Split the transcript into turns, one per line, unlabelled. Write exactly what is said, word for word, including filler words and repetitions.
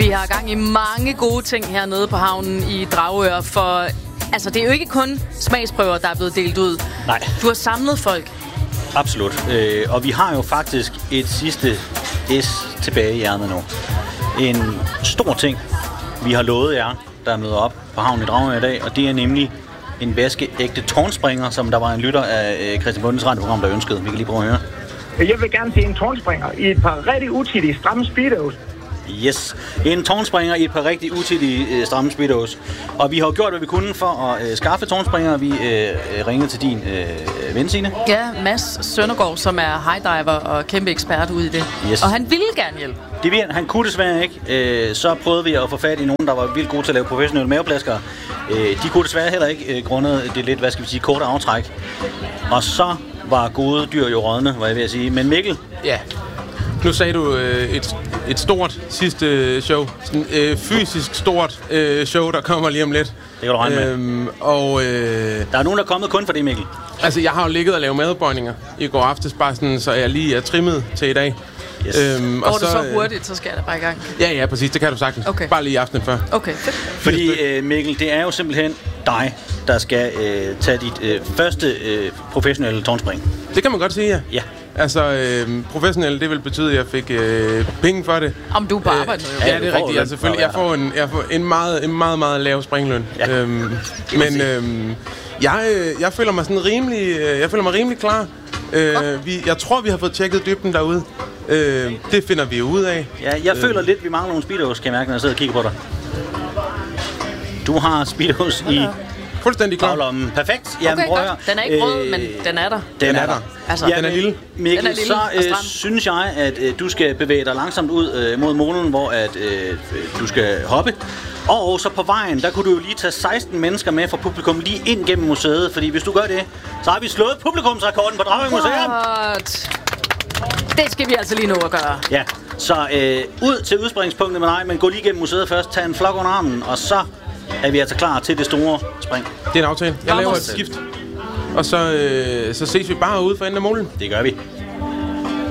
Vi har gang i mange gode ting hernede på havnen i Dragør, for altså, det er jo ikke kun smagsprøver, der er blevet delt ud.
Nej.
Du har samlet folk.
Absolut. Øh, og vi har jo faktisk et sidste S tilbage i hjernen nu. En stor ting, vi har lovet jer, der møder op på havnen i Dragør i dag, og det er nemlig en vaskeægte tårnspringer, som der var en lytter af Christian Bundes radioprogram, der ønskede. Vi kan lige prøve at høre.
Jeg vil gerne se en tårnspringer i et par rigtig utidige stramme speedos.
Yes. En tårnspringer i et par rigtig utidige øh, stramme speedos. Og vi har gjort, hvad vi kunne for at øh, skaffe tårnspringer. Vi øh, ringede til din øh, ven, Signe.
Ja, Mads Søndergaard, som er highdiver og kæmpe ekspert ude i det.
Yes.
Og han ville gerne hjælpe.
Det vil, han kunne desværre ikke. Øh, så prøvede vi at få fat i nogen, der var vildt gode til at lave professionelle maveplaskere. Øh, de kunne desværre heller ikke, øh, grundet det lidt, hvad skal vi sige, korte aftræk. Og så var gode dyr jo rådne, var jeg ved at sige. Men Mikkel?
Ja. Nu sagde du øh, et, et stort sidste show. Sådan øh, fysisk stort øh, show, der kommer lige om lidt.
Det kan du regne med.
Øhm, og, øh,
der er nogen, der er kommet kun for det, Mikkel.
Altså, jeg har jo ligget og lavet madbøjninger i går aftes, bare sådan, så jeg lige er trimmet til i dag.
Yes. Øhm, Går og det så, så hurtigt, så skal jeg da bare i gang?
Ja, ja, præcis. Det kan du sagtens. Okay. Bare lige i aftenen før.
Okay, fedt.
Fordi, øh, Mikkel, det er jo simpelthen dig, der skal øh, tage dit øh, første øh, professionelle tårnspring.
Det kan man godt sige, ja.
Ja.
Altså, øh, professionel, det vil betyde, at jeg fik øh, penge for det.
Om du er på arbejde nu, jo.
Ja, det er rigtigt. Jeg, selvfølgelig. Jeg får en, jeg får en, meget, en meget, meget lav springløn. Ja. Øhm, men øhm, jeg, jeg føler mig sådan rimelig, jeg føler mig rimelig klar. Øh, vi, jeg tror, vi har fået tjekket dybden derude. Øh, det finder vi ud af.
Ja, jeg øh. føler lidt, vi mangler nogle speedos, kan jeg mærke, når jeg sidder og kigger på dig. Du har speedos i...
Fuldstændig klar.
Baglommen. Perfekt. Jamen,
okay, godt. Den er ikke rød, øh, men den er der.
Den, den er der. der.
Altså,
ja, den er lille.
Mikkel,
den er lille
så øh, synes jeg, at øh, du skal bevæge dig langsomt ud øh, mod målen, hvor at, øh, du skal hoppe. Og så på vejen, der kunne du jo lige tage seksten mennesker med fra publikum lige ind gennem museet. Fordi hvis du gør det, så har vi slået publikumsrekorden på Dragør Museum.
Det skal vi altså lige nå at gøre.
Ja, så øh, ud til udspringspunktet med dig, men gå lige gennem museet først. Tag en flok under armen, og så er vi altså klar til det store spring.
Det er en aftale. Jeg laver et skift. Og så, øh, så ses vi bare ude for enden af målen.
Det gør vi.